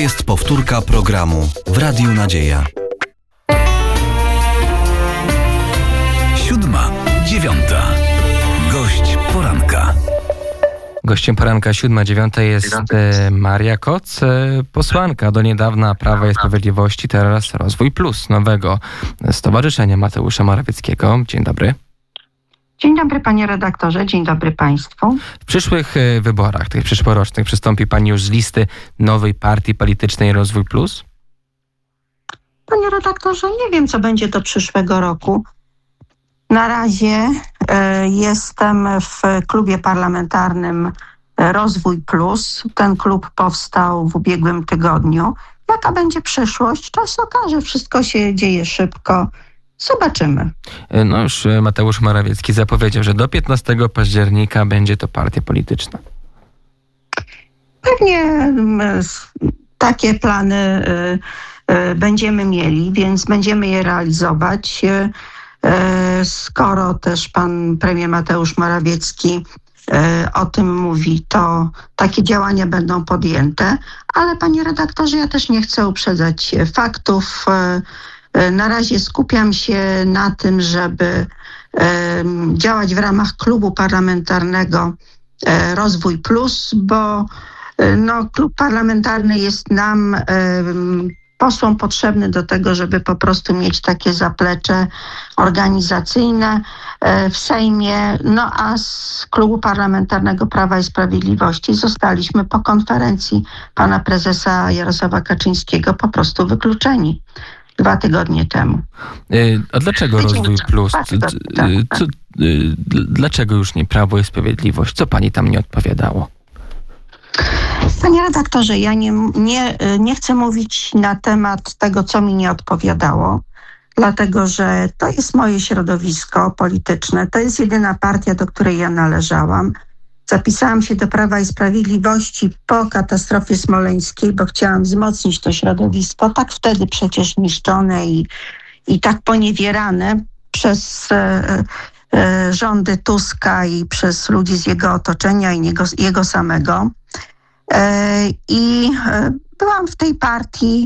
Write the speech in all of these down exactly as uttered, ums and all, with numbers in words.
jest powtórka programu w Radiu Nadzieja. Siódma, dziewiąta. Gość poranka. Gościem poranka siódma dziewiąta jest e, Maria Koc, e, posłanka do niedawna Prawa i Sprawiedliwości, teraz Rozwój Plus, nowego stowarzyszenia Mateusza Morawieckiego. Dzień dobry. Dzień dobry panie redaktorze, dzień dobry państwu. W przyszłych e, wyborach, tych przyszłorocznych, przystąpi pani już z listy nowej partii politycznej Rozwój Plus? Panie redaktorze, nie wiem co będzie do przyszłego roku. Na razie e, jestem w klubie parlamentarnym Rozwój Plus. Ten klub powstał w ubiegłym tygodniu. Jaka będzie przyszłość? Czas okaże. Wszystko się dzieje szybko. Zobaczymy. No już Mateusz Morawiecki zapowiedział, że do piętnastego października będzie to partia polityczna. Pewnie m, takie plany y, y, będziemy mieli, więc będziemy je realizować. Y, Skoro też pan premier Mateusz Morawiecki o tym mówi, to takie działania będą podjęte. Ale panie redaktorze, ja też nie chcę uprzedzać faktów. Na razie skupiam się na tym, żeby działać w ramach klubu parlamentarnego Rozwój Plus, bo no, klub parlamentarny jest nam posłom potrzebny do tego, żeby po prostu mieć takie zaplecze organizacyjne w Sejmie. No a z klubu parlamentarnego Prawa i Sprawiedliwości zostaliśmy po konferencji pana prezesa Jarosława Kaczyńskiego po prostu wykluczeni dwa tygodnie temu. A dlaczego Rozwój Plus? Tak, tak, tak. Co, dlaczego już nie Prawo i Sprawiedliwość? Co pani tam nie odpowiadało? Panie redaktorze, ja nie, nie, nie chcę mówić na temat tego, co mi nie odpowiadało, dlatego że to jest moje środowisko polityczne. To jest jedyna partia, do której ja należałam. Zapisałam się do Prawa i Sprawiedliwości po katastrofie smoleńskiej, bo chciałam wzmocnić to środowisko, tak wtedy przecież niszczone i, i tak poniewierane przez e, e, rządy Tuska i przez ludzi z jego otoczenia i jego, jego samego. I byłam w tej partii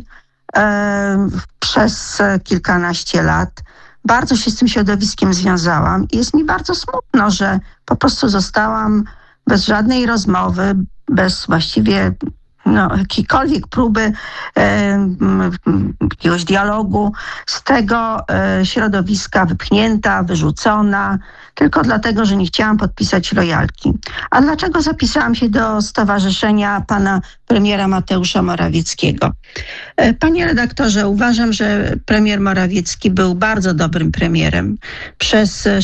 przez kilkanaście lat. Bardzo się z tym środowiskiem związałam i jest mi bardzo smutno, że po prostu zostałam bez żadnej rozmowy, bez właściwie no, jakiejkolwiek próby e, jakiegoś dialogu z tego e, środowiska wypchnięta, wyrzucona, tylko dlatego, że nie chciałam podpisać lojalki. A dlaczego zapisałam się do stowarzyszenia pana premiera Mateusza Morawieckiego? E, panie redaktorze, uważam, że premier Morawiecki był bardzo dobrym premierem. Przez